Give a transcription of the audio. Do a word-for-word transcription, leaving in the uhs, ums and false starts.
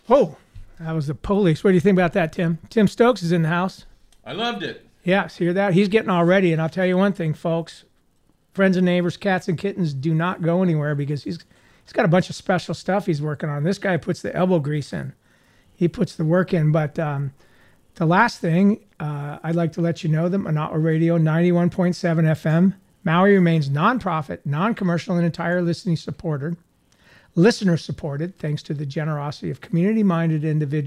Oh, that was the police. What do you think about that, Tim? Tim Stokes is in the house. I loved it. Yes, hear that? He's getting all ready. And I'll tell you one thing, folks. Friends and neighbors, cats and kittens, do not go anywhere because he's he's got a bunch of special stuff he's working on. This guy puts the elbow grease in. He puts the work in. But um, the last thing, uh, I'd like to let you know that Manatwa Radio ninety-one point seven F M, Maui remains nonprofit, non-commercial, and entire listening supported. Listener supported, thanks to the generosity of community-minded individuals